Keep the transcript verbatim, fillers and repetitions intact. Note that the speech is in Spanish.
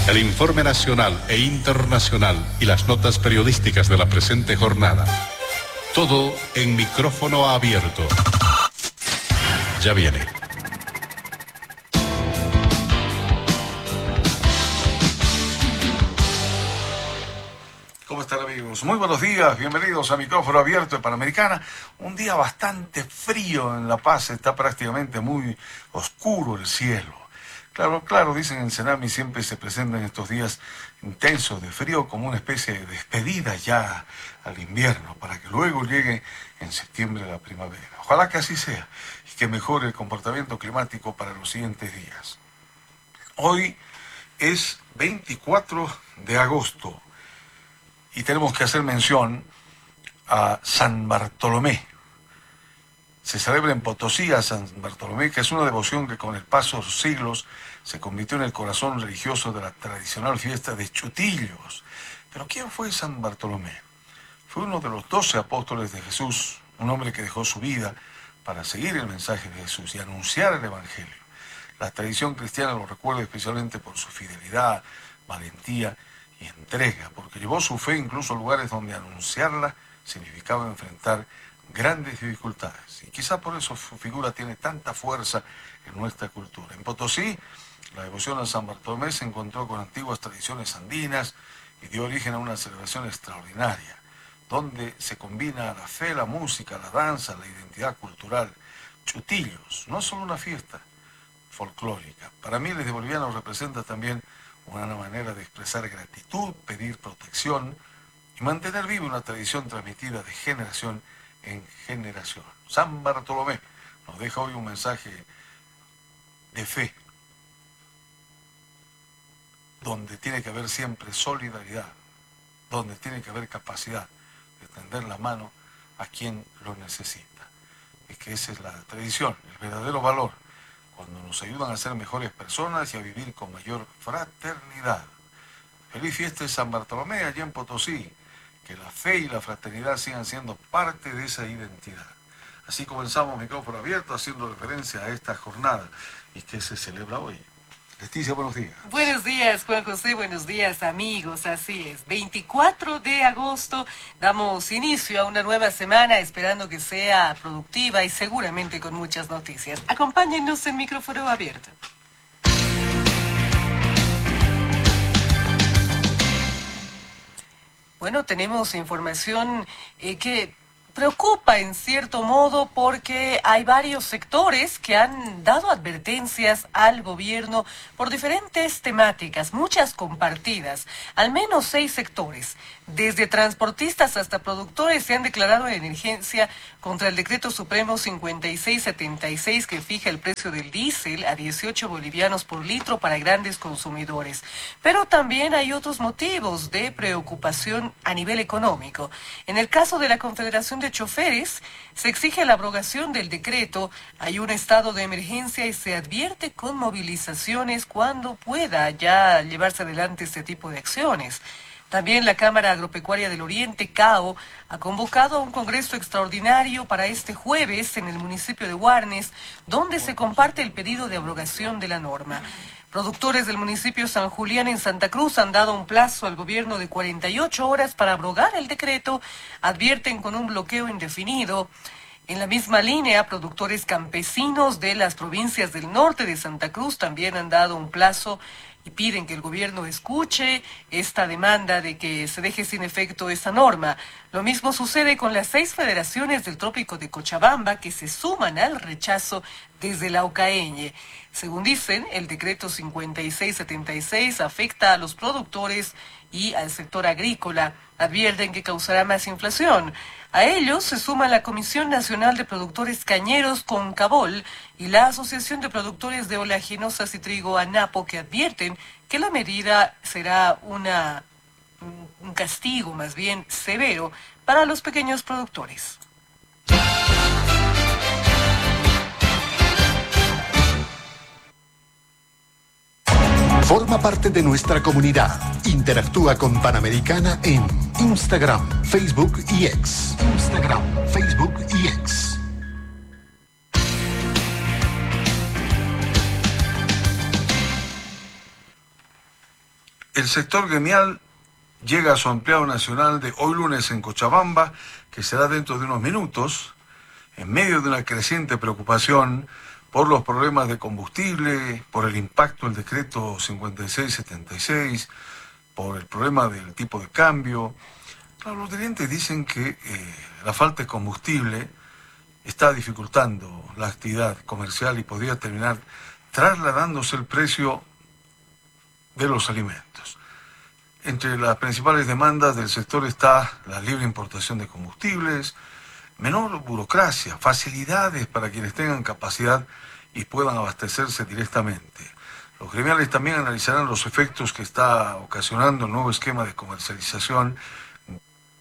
El informe nacional e internacional y las notas periodísticas de la presente jornada. Todo en micrófono abierto. Ya viene. ¿Cómo están, amigos? Muy buenos días, bienvenidos a Micrófono Abierto de Panamericana. Un día bastante frío en La Paz, está prácticamente muy oscuro el cielo. Claro, claro, dicen en Senami siempre se presentan estos días intensos de frío como una especie de despedida ya al invierno, para que luego llegue en septiembre la primavera. Ojalá que así sea y que mejore el comportamiento climático para los siguientes días. Hoy es veinticuatro de agosto. Y tenemos que hacer mención a San Bartolomé. Se celebra en Potosí a San Bartolomé, que es una devoción que con el paso de los siglos se convirtió en el corazón religioso de la tradicional fiesta de Chutillos. Pero ¿quién fue San Bartolomé? Fue uno de los doce apóstoles de Jesús, un hombre que dejó su vida para seguir el mensaje de Jesús y anunciar el Evangelio. La tradición cristiana lo recuerda especialmente por su fidelidad, valentía y entrega, porque llevó su fe incluso a lugares donde anunciarla significaba enfrentar grandes dificultades. Y quizá por eso su figura tiene tanta fuerza en nuestra cultura. En Potosí, la devoción a San Bartolomé se encontró con antiguas tradiciones andinas y dio origen a una celebración extraordinaria, donde se combina la fe, la música, la danza, la identidad cultural. Chutillos, no solo una fiesta folclórica. Para miles de bolivianos representa también una manera de expresar gratitud, pedir protección y mantener viva una tradición transmitida de generación en generación. San Bartolomé nos deja hoy un mensaje de fe, donde tiene que haber siempre solidaridad, donde tiene que haber capacidad de tender la mano a quien lo necesita. Es que esa es la tradición, el verdadero valor, cuando nos ayudan a ser mejores personas y a vivir con mayor fraternidad. Feliz fiesta de San Bartolomé allá en Potosí. Que la fe y la fraternidad sigan siendo parte de esa identidad. Así comenzamos Micrófono Abierto haciendo referencia a esta jornada y que se celebra hoy. Leticia, buenos días. Buenos días, Juan José, buenos días, amigos, así es. veinticuatro de agosto, damos inicio a una nueva semana, esperando que sea productiva y seguramente con muchas noticias. Acompáñennos en Micrófono Abierto. Bueno, tenemos información eh, que preocupa en cierto modo porque hay varios sectores que han dado advertencias al gobierno por diferentes temáticas, muchas compartidas, al menos seis sectores. Desde transportistas hasta productores se han declarado en emergencia contra el decreto supremo cincuenta y seis setenta y seis que fija el precio del diésel a dieciocho bolivianos por litro para grandes consumidores. Pero también hay otros motivos de preocupación a nivel económico. En el caso de la Confederación de Choferes, se exige la abrogación del decreto, hay un estado de emergencia y se advierte con movilizaciones cuando pueda ya llevarse adelante este tipo de acciones. También la Cámara Agropecuaria del Oriente, CAO, ha convocado a un congreso extraordinario para este jueves en el municipio de Huarnes, donde se comparte el pedido de abrogación de la norma. Productores del municipio San Julián en Santa Cruz han dado un plazo al gobierno de cuarenta y ocho horas para abrogar el decreto, advierten con un bloqueo indefinido. En la misma línea, productores campesinos de las provincias del norte de Santa Cruz también han dado un plazo y piden que el gobierno escuche esta demanda de que se deje sin efecto esa norma. Lo mismo sucede con las seis federaciones del trópico de Cochabamba que se suman al rechazo desde la Laucaeñe. Según dicen, el decreto cincuenta y seis setenta y seis afecta a los productores y al sector agrícola. Advierten que causará más inflación. A ellos se suma la Comisión Nacional de Productores Cañeros Concabol y la Asociación de Productores de Oleaginosas y Trigo ANAPO, que advierten que la medida será una, un castigo más bien severo para los pequeños productores. Forma parte de nuestra comunidad. Interactúa con Panamericana en Instagram, Facebook y X. Instagram, Facebook y X. El sector gremial llega a su empleado nacional de hoy lunes en Cochabamba, que será dentro de unos minutos, en medio de una creciente preocupación por los problemas de combustible, por el impacto del decreto cincuenta y seis setenta y seis, por el problema del tipo de cambio. Claro, los dirigentes dicen que eh, la falta de combustible está dificultando la actividad comercial y podría terminar trasladándose el precio de los alimentos. Entre las principales demandas del sector está la libre importación de combustibles, menor burocracia, facilidades para quienes tengan capacidad y puedan abastecerse directamente. Los gremiales también analizarán los efectos que está ocasionando el nuevo esquema de comercialización